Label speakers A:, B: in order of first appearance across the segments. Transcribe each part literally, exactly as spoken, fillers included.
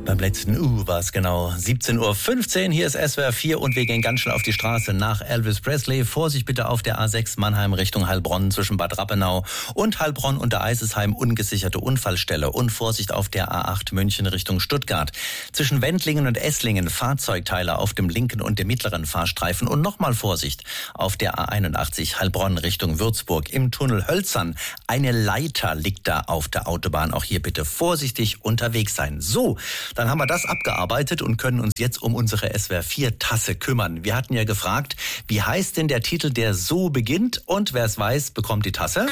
A: Beim letzten U war es genau siebzehn Uhr fünfzehn. Hier ist S W R vier und wir gehen ganz schnell auf die Straße nach Elvis Presley. Vorsicht bitte auf der A sechs Mannheim Richtung Heilbronn zwischen Bad Rappenau und Heilbronn und der Eisesheim ungesicherte Unfallstelle. Und Vorsicht auf der A acht München Richtung Stuttgart. Zwischen Wendlingen und Esslingen Fahrzeugteile auf dem linken und dem mittleren Fahrstreifen. Und nochmal Vorsicht auf der A einundachtzig Heilbronn Richtung Würzburg. Im Tunnel Hölzern. Eine Leiter liegt da auf der Autobahn. Auch hier bitte vorsichtig unterwegs sein. So, dann haben wir das abgearbeitet und können uns jetzt um unsere S W R vier Tasse kümmern. Wir hatten ja gefragt, wie heißt denn der Titel, der so beginnt? Und wer es weiß, bekommt die Tasse.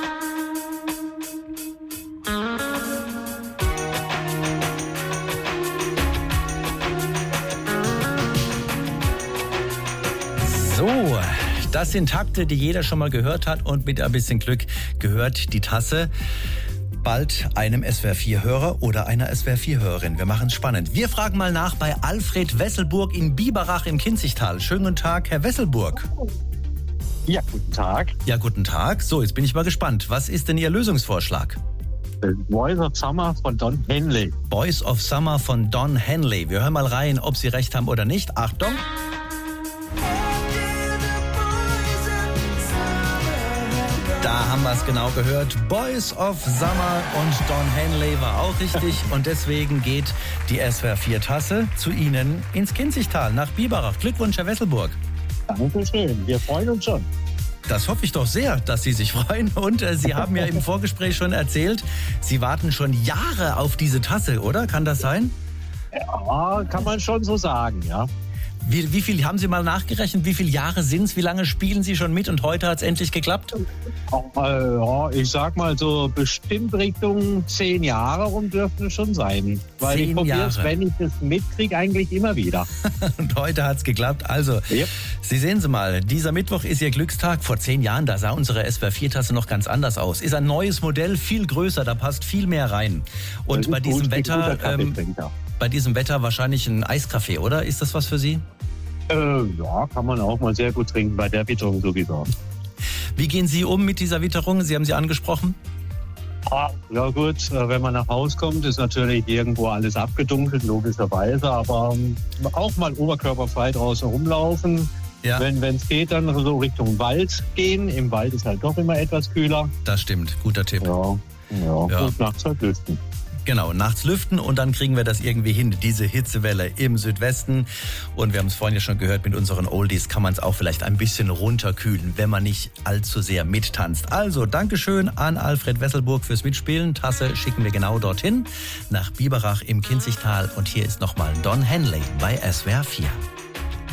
A: So, das sind Takte, die jeder schon mal gehört hat und mit ein bisschen Glück gehört die Tasse bald einem S W R vier Hörer oder einer S W R vier Hörerin. Wir machen es spannend. Wir fragen mal nach bei Alfred Wesselburg in Biberach im Kinzigtal. Schönen guten Tag, Herr Wesselburg.
B: Ja, guten Tag.
A: Ja, guten Tag. So, jetzt bin ich mal gespannt. Was ist denn Ihr Lösungsvorschlag?
B: Boys of Summer von Don Henley.
A: Boys of Summer von Don Henley. Wir hören mal rein, ob Sie recht haben oder nicht. Achtung. Da haben wir es genau gehört. Boys of Summer und Don Henley war auch richtig. Und deswegen geht die S W R vier Tasse zu Ihnen ins Kinzigtal nach Biberach. Glückwunsch, Herr Wesselburg.
B: Dankeschön. Wir freuen uns schon.
A: Das hoffe ich doch sehr, dass Sie sich freuen. Und äh, Sie haben ja im Vorgespräch schon erzählt, Sie warten schon Jahre auf diese Tasse, oder? Kann das sein?
B: Ja, kann man schon so sagen, ja.
A: Wie, wie viel, haben Sie mal nachgerechnet, wie viele Jahre sind es? Wie lange spielen Sie schon mit und heute hat es endlich geklappt?
B: Ja, ich sag mal so bestimmt Richtung zehn Jahre rum dürften es schon sein. Weil
A: Zehn
B: ich probiere es,
A: Jahre.
B: wenn ich es mitkriege, eigentlich immer wieder.
A: Und heute hat es geklappt. Also,
B: Yep.
A: Sie sehen Sie mal, dieser Mittwoch ist Ihr Glückstag. Vor zehn Jahren, da sah unsere S W R vier Tasse noch ganz anders aus. Ist ein neues Modell, viel größer, da passt viel mehr rein. Und bei diesem
B: Gut, ein guter
A: Wetter, ähm,
B: Kaffeetrinker.
A: bei diesem Wetter wahrscheinlich ein Eiskaffee, oder? Ist das was für Sie?
B: Äh, ja, kann man auch mal sehr gut trinken, bei der Witterung sowieso.
A: Wie gehen Sie um mit dieser Witterung? Sie haben sie angesprochen.
B: Ah, ja gut, äh, wenn man nach Hause kommt, ist natürlich irgendwo alles abgedunkelt, logischerweise, aber ähm, auch mal oberkörperfrei draußen rumlaufen.
A: Ja,
B: Wenn es geht, dann so Richtung Wald gehen. Im Wald ist halt doch immer etwas kühler.
A: das stimmt. Guter Tipp.
B: Ja, ja.
A: Ja.
B: Und nachts halt lüften.
A: Genau, nachts lüften und dann kriegen wir das irgendwie hin, diese Hitzewelle im Südwesten. Und wir haben es vorhin ja schon gehört, mit unseren Oldies kann man es auch vielleicht ein bisschen runterkühlen, wenn man nicht allzu sehr mittanzt. Also, Dankeschön an Alfred Wesselburg fürs Mitspielen. Tasse schicken wir genau dorthin, nach Biberach im Kinzigtal. Und hier ist nochmal Don Henley bei S W R vier.